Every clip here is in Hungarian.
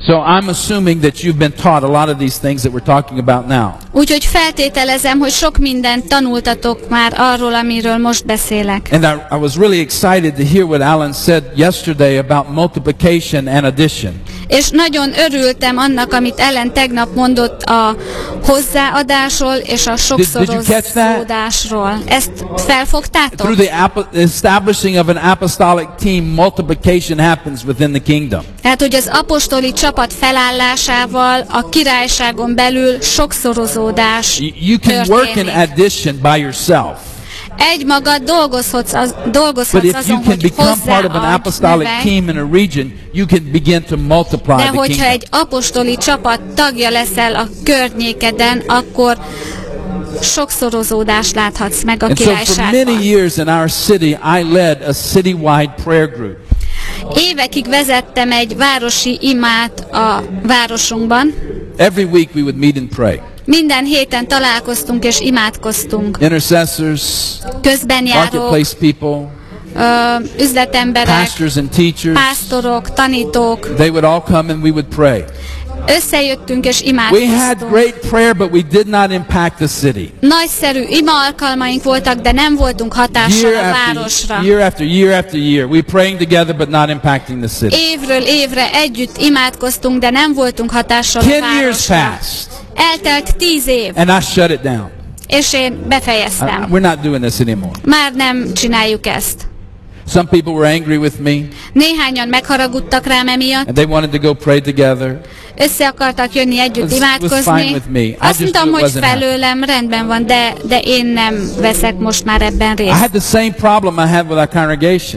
So I'm assuming that you've been taught a lot of these things that we're talking about now. Úgyhogy feltételezem, hogy sok mindent tanultatok már arról, amiről most beszélek. And I was really excited to hear what Alan said yesterday about multiplication and addition. És nagyon örültem annak, amit Ellen tegnap mondott a hozzáadásról és a sokszorozódásról. Ezt felfogtátok? Through the establishing of an apostolic team, multiplication happens within the kingdom. Tehát, hogy az apostoli csapat felállásával a királyságon belül sokszorozódás You can work in történik. addition by yourself. Egymagad dolgozhatsz But if you azon, can hogy become part of an hozzáadj, apostolic növelj. team in a region, you can begin to multiply De the hogyha kingdom. egy apostoli csapat tagja leszel a környékeden, akkor sokszorozódást láthatsz meg a And so for many királyságban. years in our city, I led a citywide prayer group. Évekig vezettem egy városi imát a városunkban. Every week we would meet and pray. Minden héten találkoztunk és imádkoztunk. Intercessors, Közbenjárók, marketplace people, üzletemberek, pastors and teachers, pásztorok, tanítók. they would all come and we would pray. Összejöttünk és We had imádkoztunk. great prayer, but we did not impact the city. Nagyszerű ima alkalmaink voltak, de nem voltunk hatással a városra. Year after year, we praying together, but not impacting the city. Évről évre együtt imádkoztunk, de nem voltunk hatással a 10 years városra. passed, Eltelt 10 év, and I shut it down. és én befejeztem. We're not doing this anymore. Már nem csináljuk ezt. Some people were angry with me, Néhányan megharagudtak rám emiatt, and they wanted to go pray together. össze akartak jönni együtt It was fine imádkozni. with me. I Azt just mondtam, knew it hogy wasn't happening. felőlem rendben van, de én nem veszek most már ebben I részt. had the same problem I had with our congregation.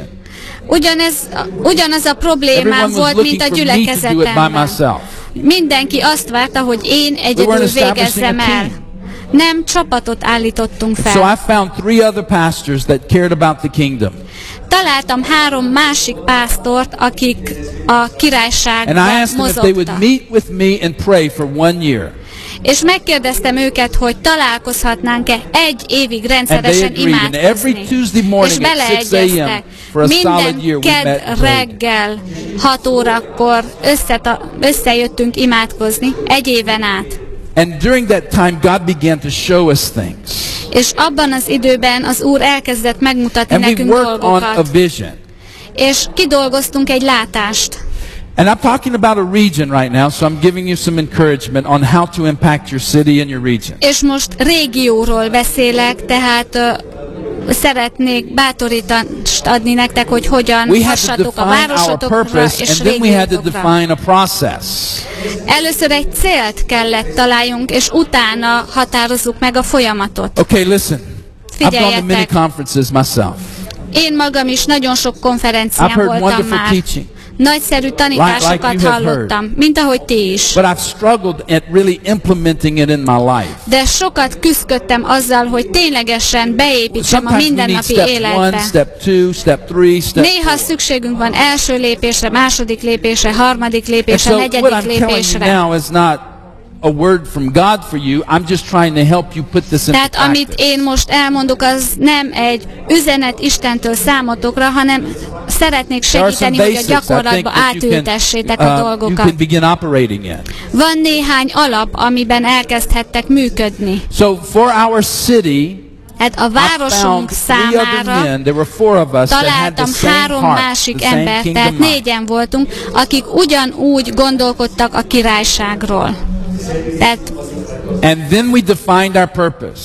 Ugyanaz a problémám Everyone was volt, mint looking a for me to do it by gyülekezetemben. myself. Mindenki azt várta, hogy én egyedül végezzem el. Nem csapatot állítottunk So I fel. found 3 other pastors that cared about the kingdom. Találtam 3 másik pásztort, akik a And I királyságban asked them if they would mozogtak. meet with me and pray for 1 year. És megkérdeztem őket, hogy találkozhatnánk-e 1 évig And they rendszeresen agreed. And every imádkozni. Tuesday És morning at 6 beleegyeztek. a.m. for a solid year we met Minden and prayed. reggel 6 órakor összejöttünk imádkozni 1 éven át. And during that time, God began to show us things. És abban az időben az Úr elkezdett megmutatni And we nekünk worked on a dolgokat. vision. És kidolgoztunk egy látást. And I'm talking about a region right now, so I'm giving you some encouragement on how to impact your city and your region. És most régióról beszélek, tehát szeretnék bátorítást adni nektek, hogy hogyan We had to hassatok a define our városotokra purpose, és and then we had to régiótokra. define a process. Először egy célt kellett találjunk, és utána határozzuk meg a folyamatot. Okay, listen. I've gone to many Figyeljetek, conferences myself. én magam is nagyon sok I've konferencián heard voltam wonderful már. teaching. Nagyszerű tanításokat like you have hallottam, mint ahogy ti is. But I've struggled at really implementing it in my life. De sokat küzdöttem azzal, hogy ténylegesen beépítsem a Sometimes we need mindennapi step 1, életbe. step 2, step 3, step Néha 4. szükségünk van első lépésre, második lépésre, harmadik And lépésre, so what negyedik I'm telling you lépésre. now is not a word from God for you. I'm just trying to help you put this into Tehát amit practice. én most elmondok, az nem egy üzenet Istentől számotokra, hanem szeretnék There are some segíteni, hogy a basics I think gyakorlatba that átültessétek a you dolgokat. can begin operating in. Van néhány alap, amiben elkezdhettek működni. So for our city, Hát a I városunk found 3 other számára men. There were 4 of us that had the találtam same 3 heart, másik the same embert, kingdom tehát mind. 4-en voltunk, akik ugyanúgy gondolkodtak a királyságról. Tehát And then we defined our purpose.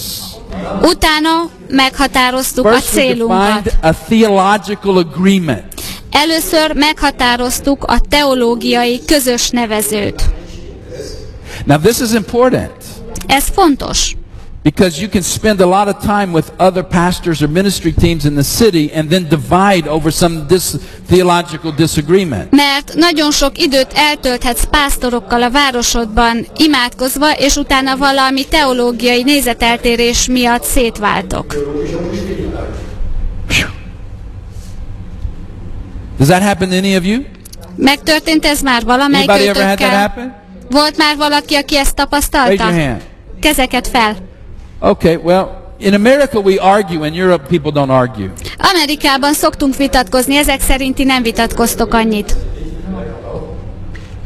utána meghatároztuk a First we célunkat. defined a theological agreement. Először meghatároztuk a teológiai közös nevezőt. Now this is important Ez fontos, because you can spend a lot of time with other pastors or ministry teams in the city and then divide over some theological disagreement. mert nagyon sok időt eltölthetsz pásztorokkal a városodban imádkozva, és utána valami teológiai nézeteltérés miatt szétváltok. Does that happen to any of you? Megtörtént ez már valamelyik Anybody ever had that őtökkel? happen? Volt már valaki, aki ezt Raise tapasztalta? your hand. Kezeket fel. Okay, well, in America we argue, in Europe people don't argue. Amerikában szoktunk vitatkozni, ezek szerinti nem vitatkoztok annyit.